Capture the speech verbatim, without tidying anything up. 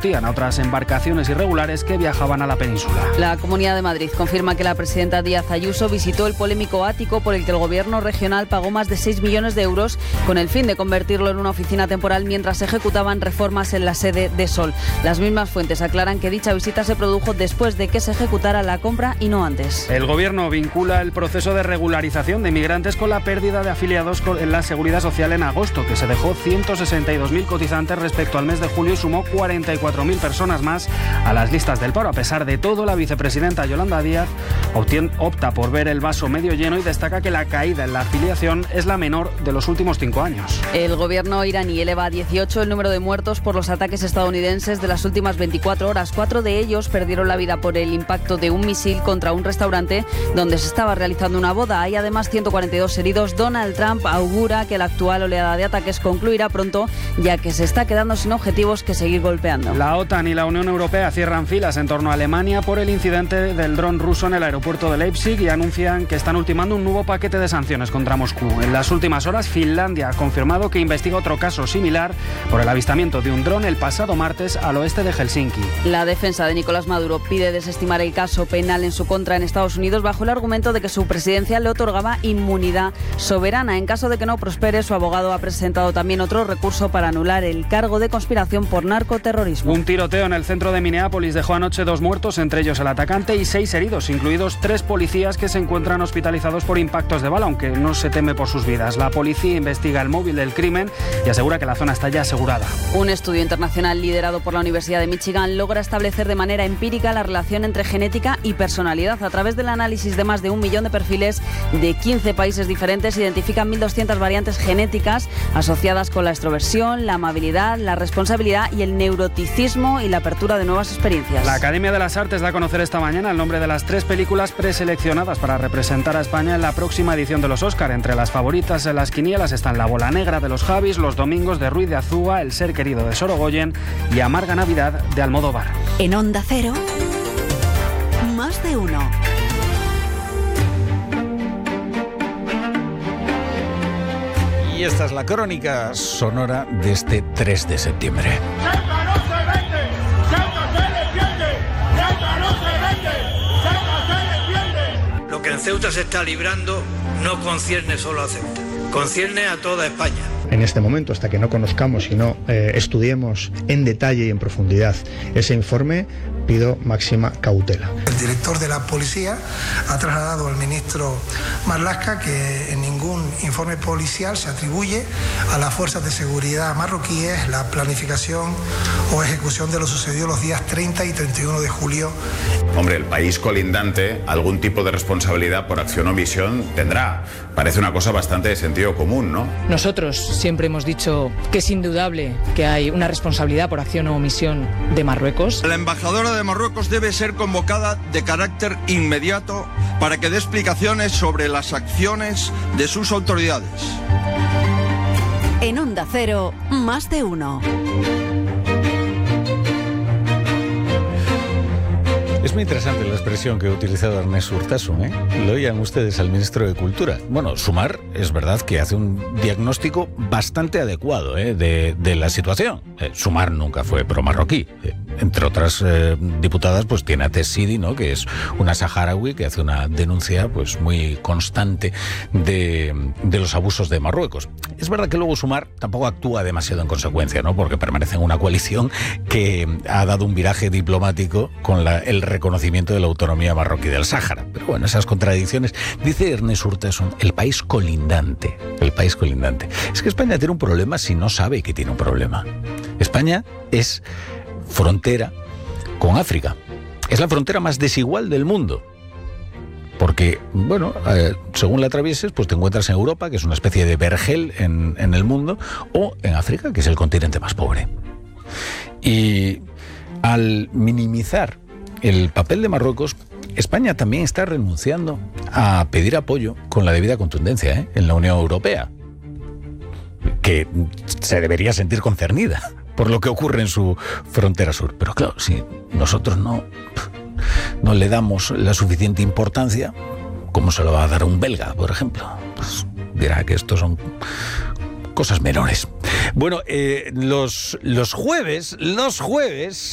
discutían a otras embarcaciones irregulares que viajaban a la península. La Comunidad de Madrid confirma que la presidenta Díaz Ayuso visitó el polémico ático por el que el gobierno regional pagó más de seis millones de euros con el fin de convertirlo en una oficina temporal mientras se ejecutaban reformas en la sede de Sol. Las mismas fuentes aclaran que dicha visita se produjo después de que se ejecutara la compra y no antes. El gobierno vincula el proceso de regularización de inmigrantes con la pérdida de afiliados en la Seguridad Social en agosto, que se dejó ciento sesenta y dos mil cotizantes respecto al mes de julio y sumó cuarenta y cuatro mil personas más a las listas del paro. A pesar de todo, la vicepresidenta Yolanda Díaz opta por ver el vaso medio lleno y destaca que la caída en la afiliación es la menor de los últimos cinco años. El gobierno iraní eleva a dieciocho el número de muertos por los ataques estadounidenses de las últimas veinticuatro horas. Cuatro de ellos perdieron la vida por el impacto de un misil contra un restaurante donde se estaba realizando una boda. Hay además ciento cuarenta y dos heridos. Donald Trump augura que la actual oleada de ataques concluirá pronto, ya que se está quedando sin objetivos que seguir golpeando. La OTAN y la Unión Europea cierran filas en torno a Alemania por el incidente del dron ruso en el aeropuerto de Leipzig y anuncian que están ultimando un nuevo paquete de sanciones contra Moscú. En las últimas horas, Finlandia ha confirmado que investiga otro caso similar por el avistamiento de un dron el pasado martes al oeste de Helsinki. La defensa de Nicolás Maduro pide desestimar el caso penal en su contra en Estados Unidos bajo el argumento de que su presidencia le otorgaba inmunidad soberana. En caso de que no prospere, su abogado ha presentado también otro recurso para anular el cargo de conspiración por narcoterrorismo. Un tiroteo en el centro de Minneapolis dejó anoche dos muertos, entre ellos el atacante, y seis heridos, incluidos tres policías que se encuentran hospitalizados por impactos de bala, aunque no se teme por sus vidas. La policía investiga el móvil del crimen y asegura que la zona está ya asegurada. Un estudio internacional liderado por la Universidad de Michigan logra establecer de manera empírica la relación entre genética y personalidad. A través del análisis de más de un millón de perfiles de quince países diferentes, identifican mil doscientas variantes genéticas asociadas con la extroversión, la amabilidad, la responsabilidad y el neuroticismo y la apertura de nuevas experiencias. La Academia de las Artes da a conocer esta mañana el nombre de las tres películas preseleccionadas para representar a España en la próxima edición de los Óscar. Entre las favoritas en las quinielas están La bola negra de los Javis, Los domingos de Ruiz de Azúa, El ser querido de Sorogoyen y Amarga Navidad de Almodóvar. En Onda Cero, más de uno. Y esta es la crónica sonora de este tres de septiembre. ¡Ceuta no se vende! ¡Ceuta se defiende! ¡Ceuta no se vende! ¡Ceuta se defiende! Lo que en Ceuta se está librando no concierne solo a Ceuta, concierne a toda España. En este momento, hasta que no conozcamos y no eh, estudiemos en detalle y en profundidad ese informe, pido máxima cautela. El director de la policía ha trasladado al ministro Marlaska que en ningún informe policial se atribuye a las fuerzas de seguridad marroquíes la planificación o ejecución de lo sucedido los días treinta y treinta y uno de julio. Hombre, el país colindante algún tipo de responsabilidad por acción o omisión tendrá. Parece una cosa bastante de sentido común, ¿no? Nosotros siempre hemos dicho que es indudable que hay una responsabilidad por acción o omisión de Marruecos. La embajadora de Marruecos debe ser convocada de carácter inmediato para que dé explicaciones sobre las acciones de sus autoridades. En Onda Cero, más de uno. Es muy interesante la expresión que ha utilizado Ernest Urtasun, ¿eh? Lo oían ustedes al ministro de Cultura. Bueno, Sumar es verdad que hace un diagnóstico bastante adecuado, ¿eh? de, de la situación. Eh, Sumar nunca fue pro-marroquí. Eh, entre otras eh, diputadas, pues tiene a Tess Sidi, ¿no? Que es una saharaui que hace una denuncia pues muy constante de, de los abusos de Marruecos. Es verdad que luego Sumar tampoco actúa demasiado en consecuencia, ¿no? Porque permanece en una coalición que ha dado un viraje diplomático con la, el reconocimiento de la autonomía marroquí del Sáhara. Pero bueno, esas contradicciones. Dice Ernest Urtasun, el país colindante. El país colindante. Es que España tiene un problema si no sabe que tiene un problema. España es frontera con África. Es la frontera más desigual del mundo. Porque, bueno, eh, según la atravieses, pues te encuentras en Europa, que es una especie de vergel en, en el mundo, o en África, que es el continente más pobre. Y al minimizar el papel de Marruecos, España también está renunciando a pedir apoyo con la debida contundencia, ¿eh? en la Unión Europea, que se debería sentir concernida por lo que ocurre en su frontera sur. Pero claro, si nosotros no, no le damos la suficiente importancia, ¿cómo se lo va a dar a un belga, por ejemplo? Pues dirá que estos son cosas menores. Bueno, eh, los, los jueves, los jueves...